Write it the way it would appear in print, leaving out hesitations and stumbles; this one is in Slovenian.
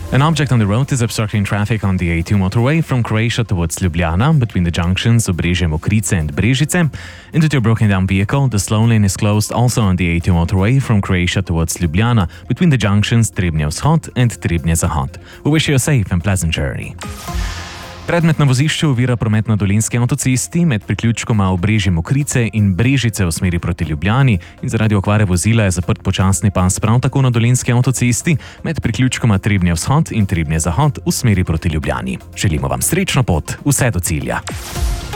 An object on the road is obstructing traffic on the A2 motorway from Croatia towards Ljubljana between the junctions of Brežje Mokrice and Brežice. Due to a broken down vehicle, the slow lane is closed also on the A2 motorway from Croatia towards Ljubljana between the junctions Trebnje Vzhod and Trebnje Zahod. We wish you a safe and pleasant journey. Predmet na vozišču ovira promet na Dolenjski avtocesti med priključkoma v Brežje Mokrice in Brežice v smeri proti Ljubljani in zaradi okvare vozila je zaprt počasni pas prav tako na Dolenjski avtocesti med priključkoma Trebnje Vzhod in Trebnje Zahod v smeri proti Ljubljani. Želimo vam srečno pot, vse do cilja.